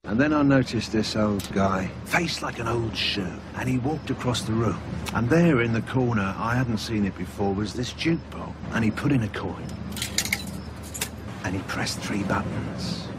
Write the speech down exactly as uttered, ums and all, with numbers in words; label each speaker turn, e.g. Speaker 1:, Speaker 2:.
Speaker 1: And then I noticed this old guy, face like an old shoe, and he walked across the room. And there in the corner, I hadn't seen it before, was this jukebox. And he put in a coin. And he pressed three buttons.